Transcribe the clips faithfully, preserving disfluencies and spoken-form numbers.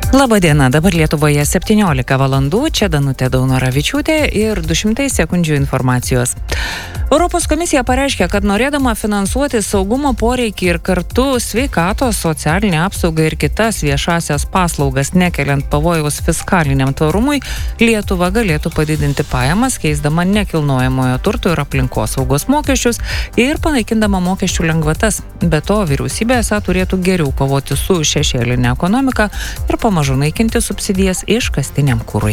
Labadiena, dabar Lietuvoje septyniolika valandų, čia Danutė Daunoravičiūtė ir du šimtai sekundžių informacijos. Europos komisija pareiškė, kad norėdama finansuoti saugumo poreikį ir kartu sveikatos, socialinę apsaugą ir kitas viešasias paslaugas, nekeliant pavojaus fiskaliniam tvarumui, Lietuva galėtų padidinti pajamas, keisdama nekilnojamojo turto ir aplinkosaugos mokesčius ir panaikindama mokesčių lengvatas. Be to, vyriausybė esą turėtų geriau kovoti su šešėlinė ekonomika ir pamažu naikinti subsidijas iškastiniam kurui.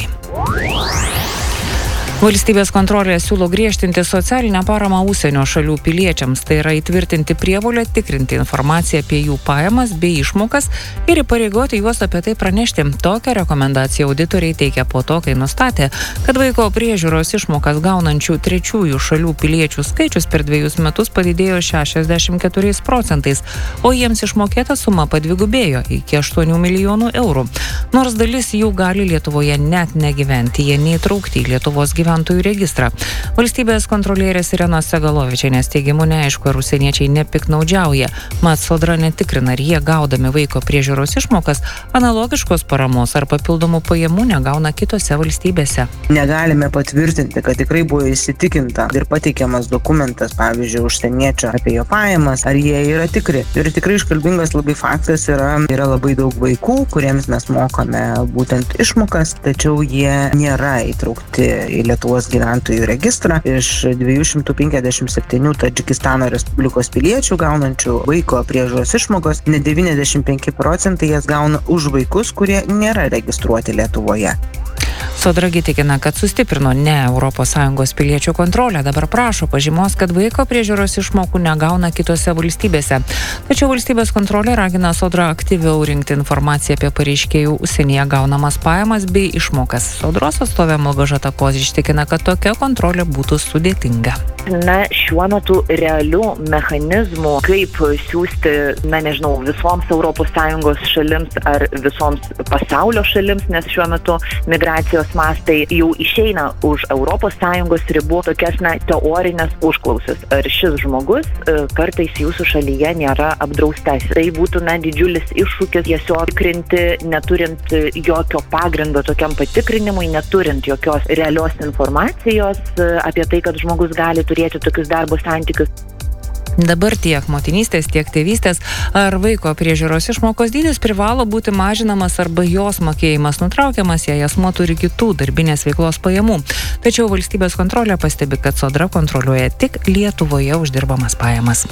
Valstybės kontrolė siūlo griežtinti socialinę paramą užsienio šalių piliečiams, tai yra įtvirtinti prievolę tikrinti informaciją apie jų pajamas bei išmokas ir įpareigoti juos apie tai pranešti. Tokią rekomendaciją auditoriai teikia po to, kai nustatė, kad vaiko priežiūros išmokas gaunančių trečiųjų šalių piliečių skaičius per dviejus metus padidėjo šešiasdešimt keturiais procentais, o jiems išmokėta suma padvigubėjo iki aštuonių milijonų eurų. Nors dalis jų gali Lietuvoje net negyventi, jie neįtraukti į Lietuvos gyventojų gyventojų registrą. Valstybės kontrolierės Irenos Segalovičienės teigimu neaišku, ar užsieniečiai nepiknaudžiauja. Mat Sodra netikrina, ar jie gaudami vaiko priežiūros išmokas analogiškos paramos ar papildomų pajamų negauna kitose valstybėse. Negalime patvirtinti, kad tikrai buvo įsitikinta ir pateikiamas dokumentas, pavyzdžiui, užsieniečio apie jo pajamas, ar jie yra tikri. Ir tikrai iškalbingas labai faktas yra, yra labai daug vaikų, kuriems mes mokame būtent išmokas, tačiau jie nėra įtraukti į Lietuvos gyventojų registrą. Iš dviejų šimtų penkiasdešimt septynių Tadžikistano Respublikos piliečių gaunančių vaiko priežiūros išmokos, net devyniasdešimt penki procentai jas gauna už vaikus, kurie nėra registruoti Lietuvoje. Sodra tikina, kad sustiprino ne Europos Sąjungos piliečių kontrolę, dabar prašo pažymos, kad vaiko priežiūros išmokų negauna kitose valstybėse. Tačiau valstybės kontrolė ragina Sodrą aktyviau rinkti informaciją apie pareiškėjų užsienyje gaunamas pajamas bei išmokas. Sodros atstovė Malgožata Kozič tikina, kad tokia kontrolė būtų sudėtinga. Na, šiuo metu realių mechanizmų, kaip siūsti, na nežinau, visoms Europos Sąjungos šalims ar visoms pasaulio šalims, nes šiuo metu migracijos mastai jau išeina už Europos Sąjungos ribų, tokias, na, teorinės užklausas. Ar šis žmogus kartais jūsų šalyje nėra apdraustas. Tai būtų, na, didžiulis iššūkis tiesiog tikrinti, neturint jokio pagrindo tokiam patikrinimui, neturint jokios realios informacijos apie tai, kad žmogus gali turėti tokius darbo santykius. Dabar tiek motinystės, tiek tėvystės ar vaiko priežiūros išmokos dydis privalo būti mažinamas arba jos mokėjimas nutraukiamas, jei asmuo turi kitų darbinės veiklos pajamų. Tačiau valstybės kontrolė pastebi, kad Sodra kontroliuoja tik Lietuvoje uždirbamas pajamas.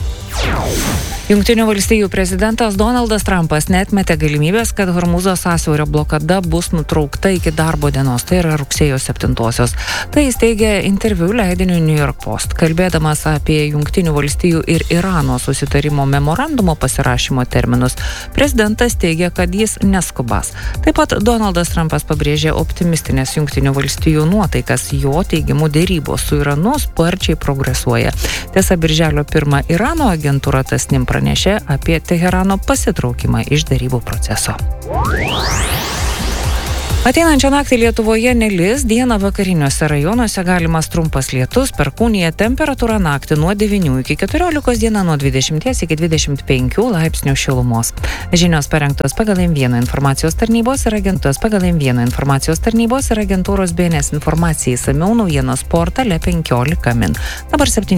Jungtinių valstijų prezidentas Donaldas Trumpas neatmetė galimybės, kad Hormūzo sąsiaurio blokada bus nutraukta iki darbo dienos, tai yra rugsėjo septintosios. Tai jis teigė interviu leidiniui New York Post. Kalbėdamas apie Jungtinių valstijų ir Irano susitarimo memorandumo pasirašymo terminus, prezidentas teigė, kad jis neskubas. Taip pat Donaldas Trumpas pabrėžė optimistinės Jungtinių valstijų nuotaikas, jo teigimu dėrybos su Iranu sparčiai progresuoja. Tiesa, birželio pirmą Irano agentūra Tasnim pranešė apie Teherano pasitraukimą iš dėrybų proceso. Ateinančią naktį Lietuvoje nelis, dieną vakariniuose rajonuose galimas trumpas lietus, perkūnija, temperatūra naktį nuo devynių iki keturiolikos, dieną nuo dvidešimties iki dvidešimt penkių laipsnių šilumos. Žinios parengtos pagal M vieną informacijos tarnybos ir agentūros pagal M vieną informacijos tarnybos ir agentūros B N S informacijai, išsamiau naujienos portale penkiolika min. Dabar septyni.